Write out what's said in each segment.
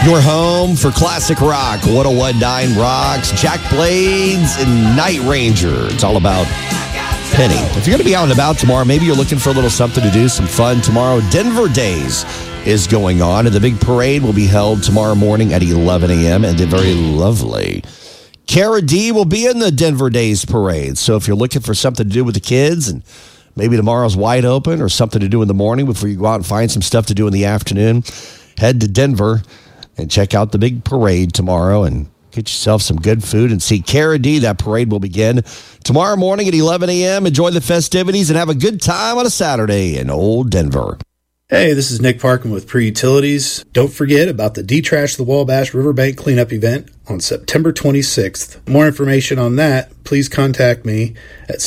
Your home for classic rock, 101.9 Rocks, Jack Blades, and Night Ranger. It's all about Penny. If you're going to be out and about tomorrow, maybe you're looking for a little something to do, some fun tomorrow. Denver Days is going on, and the big parade will be held tomorrow morning at 11 a.m. And the very lovely Cara D will be in the Denver Days parade. So if you're looking for something to do with the kids, and maybe tomorrow's wide open or something to do in the morning before you go out and find some stuff to do in the afternoon, head to Denver and check out the big parade tomorrow and get yourself some good food and see Cara D. That parade will begin tomorrow morning at 11 a.m. Enjoy the festivities and have a good time on a Saturday in Old Denver. Hey, this is Nick Parkin with Pre-Utilities. Don't forget about the Detrash the Wabash Riverbank Cleanup event on September 26th. For more information on that, please contact me at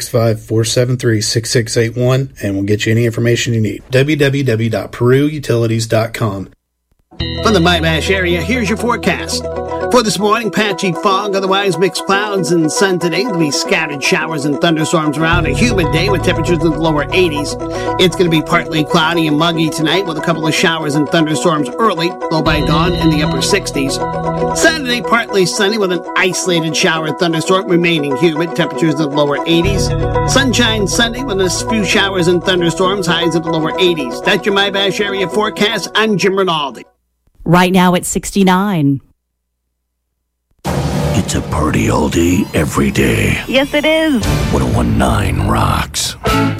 765-473-6681 and we'll get you any information you need. www.peruutilities.com. From the Mimash area, here's your forecast. For this morning, patchy fog, otherwise mixed clouds and sun today. There'll be scattered showers and thunderstorms around. A humid day with temperatures in the lower 80s. It's going to be partly cloudy and muggy tonight with a couple of showers and thunderstorms early, low by dawn in the upper 60s. Saturday, partly sunny with an isolated shower and thunderstorm, remaining humid, temperatures in the lower 80s. Sunshine Sunday with a few showers and thunderstorms, highs in the lower 80s. That's your Mimash area forecast. I'm Jim Rinaldi. Right now it's 69. It's a party all day, every day. Yes, it is. 101.9 Rocks.